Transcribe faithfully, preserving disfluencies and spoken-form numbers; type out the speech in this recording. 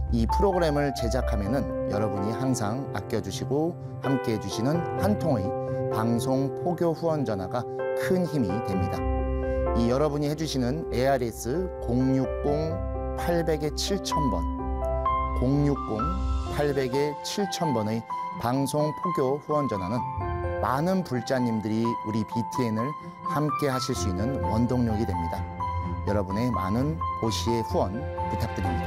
이 프로그램을 제작하면은 여러분이 항상 아껴주시고 함께해 주시는 한 통의 방송 포교 후원 전화가 큰 힘이 됩니다. 이 여러분이 해주시는 에이아르에스 공육공 팔백 칠천 번, 공육공 팔백 칠천 번의 방송 포교 후원 전화는 많은 불자님들이 우리 비티엔을 함께 하실 수 있는 원동력이 됩니다. 여러분의 많은 고시의 후원 부탁드립니다.